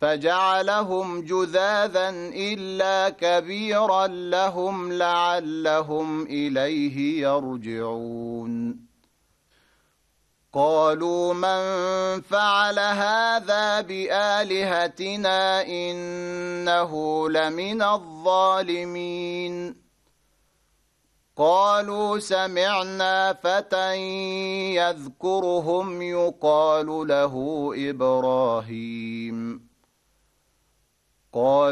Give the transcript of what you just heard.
فجعلهم جذاذا إلا كبيرا لهم لعلهم إليه يرجعون قالوا من فعل هذا بآلهتنا إنه لمن الظالمين قالوا سمعنا فتى يذكرهم يقال له إبراهيم